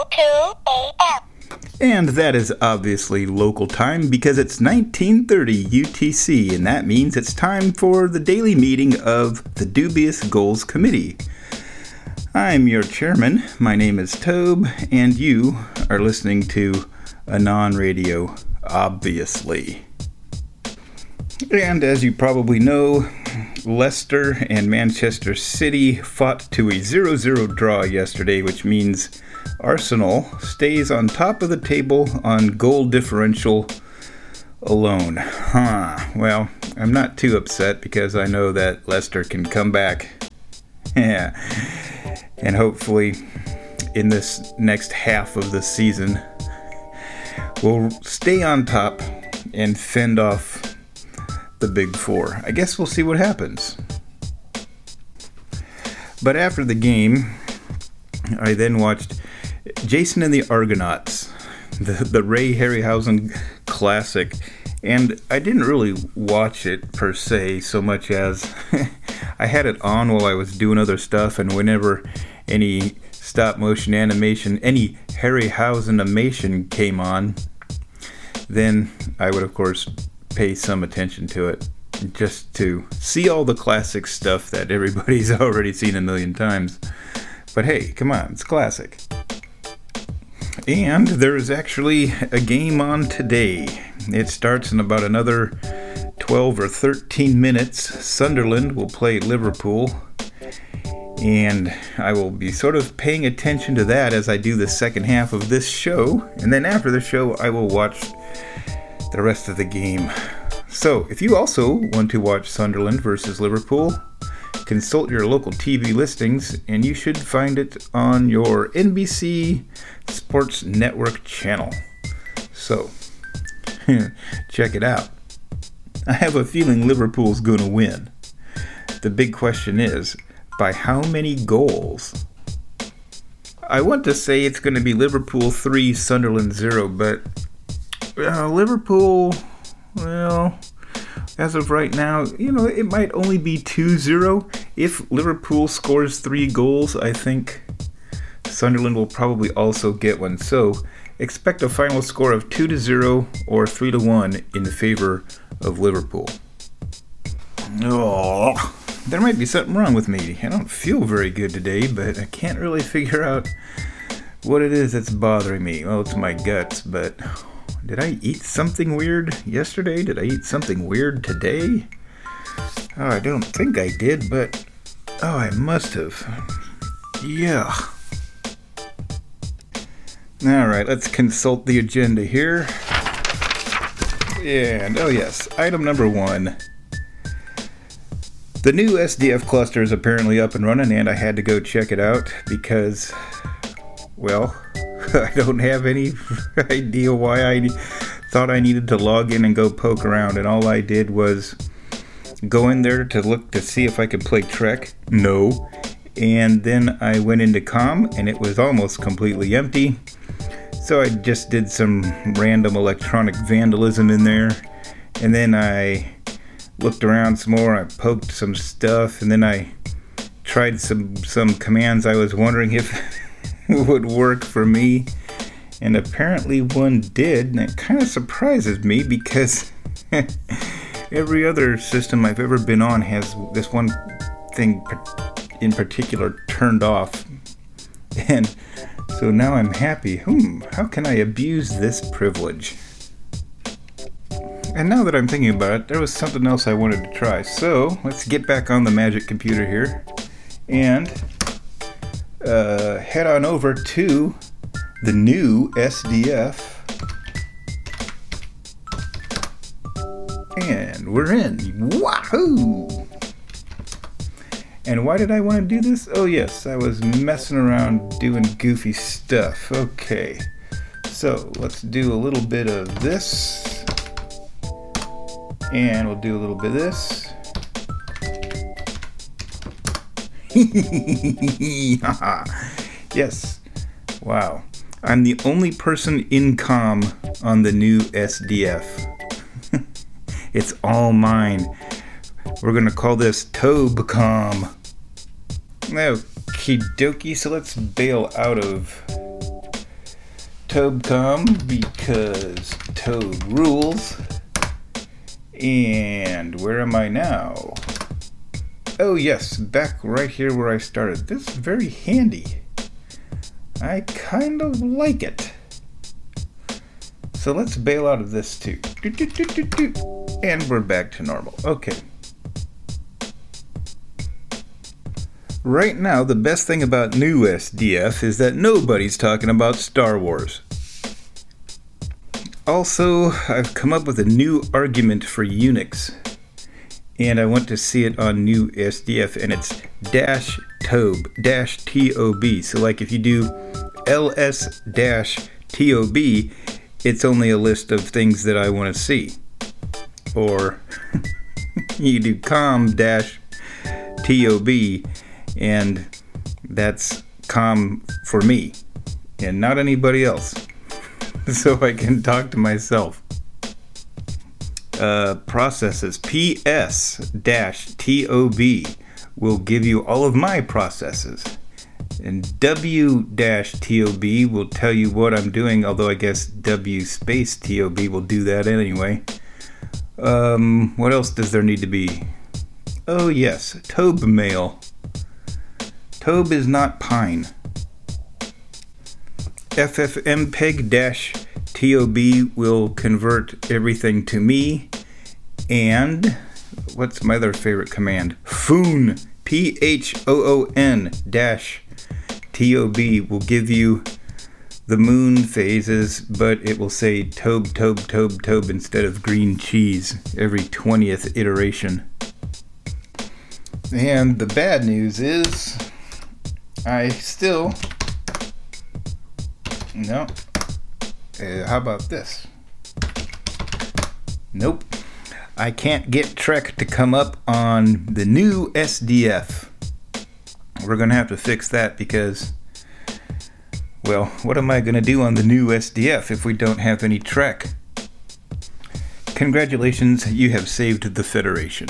2 a.m. And that is obviously local time because it's 1930 UTC, and that means it's time for the daily meeting of the Dubious Goals Committee. I'm your chairman. My name is Tobe, and you are listening to Anon Radio, obviously. And as you probably know, Leicester and Manchester City fought to a 0-0 draw yesterday, which means Arsenal stays on top of the table on goal differential alone. Well, I'm not too upset because I know that Leicester can come back. Yeah. And hopefully in this next half of the season, we'll stay on top and fend off the Big Four. I guess we'll see what happens. But after the game, I then watched Jason and the Argonauts, the Ray Harryhausen classic. And I didn't really watch it per se so much as I had it on while I was doing other stuff, and whenever any stop motion animation, any Harryhausen animation came on, then I would of course pay some attention to it just to see all the classic stuff that everybody's already seen a million times. But hey, come on, it's classic. And there is actually a game on today. It starts in about another 12 or 13 minutes. Sunderland will play Liverpool, and I will be sort of paying attention to that as I do the second half of this show. And then after the show, I will watch the rest of the game. So, if you also want to watch Sunderland versus Liverpool, consult your local TV listings, and you should find it on your NBC Sports Network channel. So, check it out. I have a feeling Liverpool's going to win. The big question is, by how many goals? I want to say it's going to be Liverpool 3, Sunderland 0, but Liverpool, well, as of right now, it might only be 2-0. If Liverpool scores 3 goals, I think Sunderland will probably also get one. So expect a final score of 2-0 or 3-1 in favor of Liverpool. Oh, there might be something wrong with me. I don't feel very good today, but I can't really figure out what it is that's bothering me. Well, it's my guts, but did I eat something weird yesterday? Did I eat something weird today? Oh, I don't think I did, but I must have. Yeah. Alright, let's consult the agenda here. And, yes, item number 1. The new SDF cluster is apparently up and running, and I had to go check it out because, well, I don't have any idea why I thought I needed to log in and go poke around, and all I did was go in there to look to see if I could play Trek. No. And then I went into COM, and it was almost completely empty. So I just did some random electronic vandalism in there, and then I looked around some more. I poked some stuff, and then I tried some commands I was wondering if would work for me, and apparently one did, and it kind of surprises me because every other system I've ever been on has this one thing in particular turned off, and so now I'm happy. How can I abuse this privilege? And now that I'm thinking about it, there was something else I wanted to try, so let's get back on the magic computer here and head on over to the new SDF, and we're in. Wahoo! And why did I want to do this? Oh yes, I was messing around doing goofy stuff. Okay, so let's do a little bit of this, and we'll do a little bit of this. Yes. Wow. I'm the only person in COM on the new SDF. It's all mine. We're going to call this TobeCom. Okie dokie, so let's bail out of TobeCom because Tobe rules. And where am I now? Oh yes, back right here where I started. This is very handy. I kind of like it. So let's bail out of this too. And we're back to normal. Okay. Right now, the best thing about new SDF is that nobody's talking about Star Wars. Also, I've come up with a new argument for Unix. And I want to see it on new SDF, and it's -tob, -tob. So like if you do ls-tob, it's only a list of things that I want to see. Or you do com-tob, and that's com for me and not anybody else. So I can talk to myself. Processes ps-tob will give you all of my processes, and w-tob will tell you what I'm doing, although I guess w-tob will do that anyway. What else does there need to be? Oh yes, Tobe mail. Tobe is not Pine. ffmpeg-tob will convert everything to me. And what's my other favorite command? Phoon, PHOON-TOB will give you the moon phases, but it will say Tobe, Tobe, Tobe, Tobe instead of green cheese every 20th iteration. And the bad news is I still... No. How about this? Nope. I can't get Trek to come up on the new SDF. We're going to have to fix that because, well, what am I going to do on the new SDF if we don't have any Trek? Congratulations, you have saved the Federation.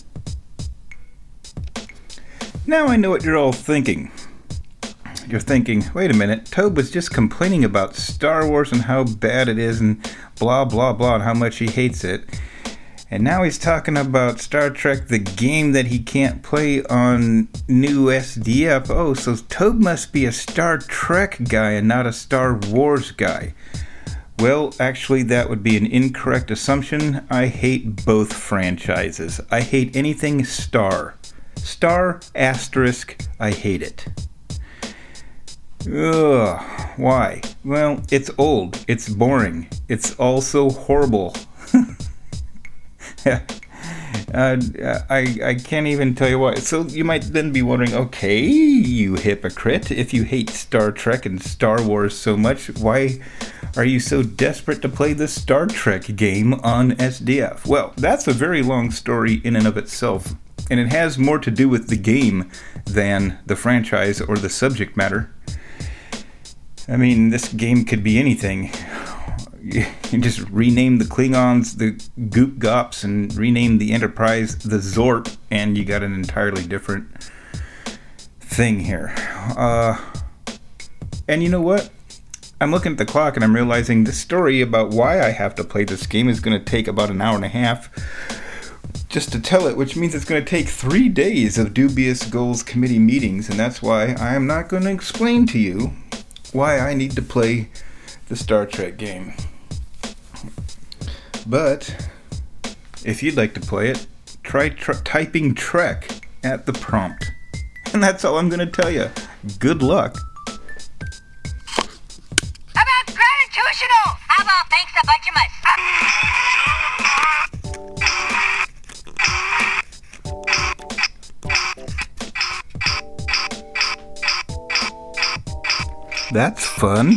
Now I know what you're all thinking. You're thinking, wait a minute, Tobe was just complaining about Star Wars and how bad it is and blah blah blah and how much he hates it. And now he's talking about Star Trek, the game that he can't play on new SDF. Oh, so Tobe must be a Star Trek guy and not a Star Wars guy. Well, actually, that would be an incorrect assumption. I hate both franchises. I hate anything Star. Star asterisk, I hate it. Ugh, why? Well, it's old. It's boring. It's also horrible. I can't even tell you why. So you might then be wondering, okay, you hypocrite, if you hate Star Trek and Star Wars so much, why are you so desperate to play the Star Trek game on SDF? Well, that's a very long story in and of itself, and it has more to do with the game than the franchise or the subject matter. I mean, this game could be anything. You just rename the Klingons the Goop Gops and rename the Enterprise the Zorp, and you got an entirely different thing here. And you know what? I'm looking at the clock and I'm realizing the story about why I have to play this game is going to take about an hour and a half just to tell it, which means it's going to take 3 days of Dubious Goals Committee meetings, and that's why I am not going to explain to you why I need to play the Star Trek game. But if you'd like to play it, try typing Trek at the prompt. And that's all I'm going to tell you. Good luck. How about gratitutional? How about thanks a bunch of That's fun.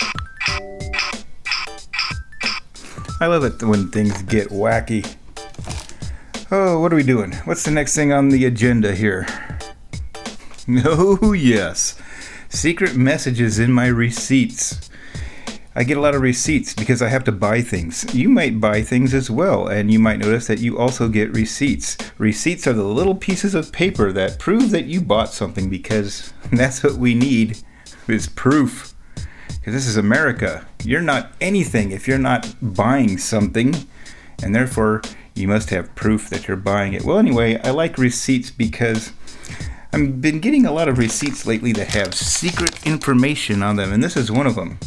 I love it when things get wacky. Oh, what are we doing? What's the next thing on the agenda here? Oh, yes. Secret messages in my receipts. I get a lot of receipts because I have to buy things. You might buy things as well, and you might notice that you also get receipts. Receipts are the little pieces of paper that prove that you bought something, because that's what we need, is proof. because this is America. You're not anything if you're not buying something, and therefore you must have proof that you're buying it. Well, anyway, I like receipts because I've been getting a lot of receipts lately that have secret information on them, and this is one of them.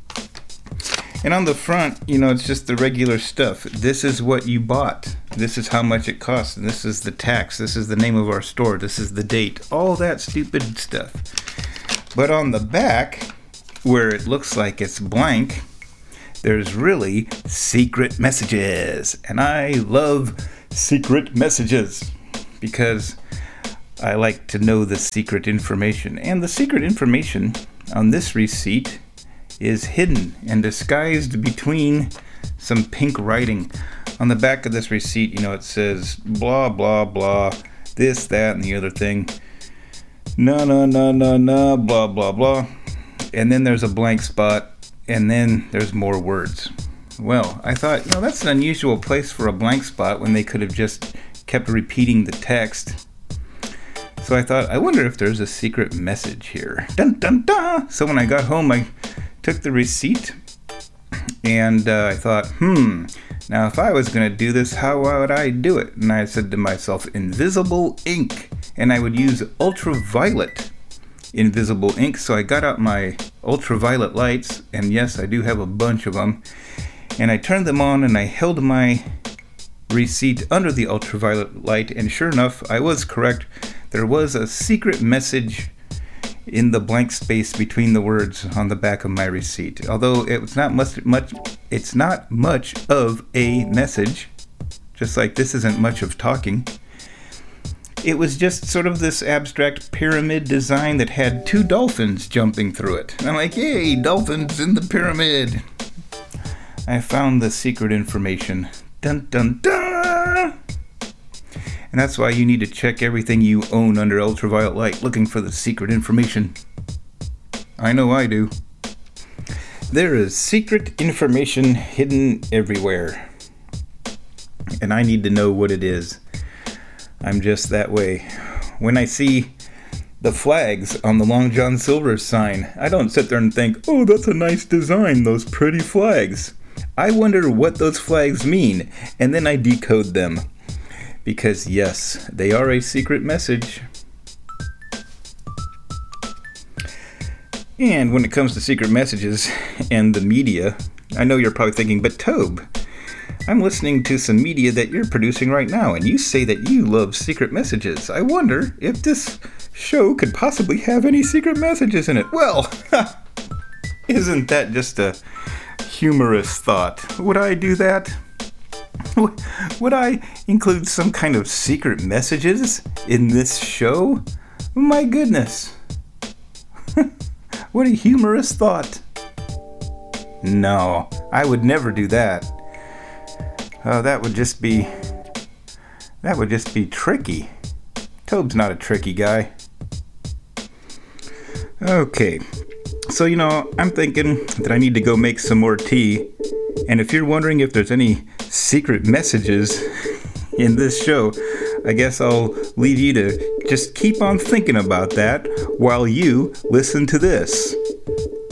And on the front, it's just the regular stuff. This is what you bought. This is how much it costs. And this is the tax. This is the name of our store. This is the date. All that stupid stuff. But on the back, where it looks like it's blank, there's really secret messages. And I love secret messages because I like to know the secret information. And the secret information on this receipt is hidden and disguised between some pink writing. On the back of this receipt, it says blah, blah, blah, this, that, and the other thing. No, blah, blah, blah. And then there's a blank spot, and then there's more words. Well, I thought, that's an unusual place for a blank spot when they could have just kept repeating the text. So I thought, I wonder if there's a secret message here. Dun, dun, dun! So when I got home, I took the receipt, and I thought, now if I was going to do this, how would I do it? And I said to myself, invisible ink. And I would use ultraviolet invisible ink. So I got out my ultraviolet lights, and yes, I do have a bunch of them. And I turned them on, and I held my receipt under the ultraviolet light, and sure enough, I was correct. There was a secret message in the blank space between the words on the back of my receipt. Although it's not much of a message, just like this isn't much of talking. It was just sort of this abstract pyramid design that had two dolphins jumping through it. And I'm like, yay, dolphins in the pyramid. I found the secret information. Dun dun dun! And that's why you need to check everything you own under ultraviolet light, looking for the secret information. I know I do. There is secret information hidden everywhere. And I need to know what it is. I'm just that way. When I see the flags on the Long John Silver sign, I don't sit there and think, oh, that's a nice design, those pretty flags. I wonder what those flags mean, and then I decode them. Because yes, they are a secret message. And when it comes to secret messages and the media, I know you're probably thinking, but Tobe, I'm listening to some media that you're producing right now, and you say that you love secret messages. I wonder if this show could possibly have any secret messages in it. Well, isn't that just a humorous thought? Would I do that? Would I include some kind of secret messages in this show? My goodness. What a humorous thought. No, I would never do that. Oh, that would just be tricky. Tobe's not a tricky guy. Okay. So, I'm thinking that I need to go make some more tea. And if you're wondering if there's any secret messages in this show, I guess I'll leave you to just keep on thinking about that while you listen to this.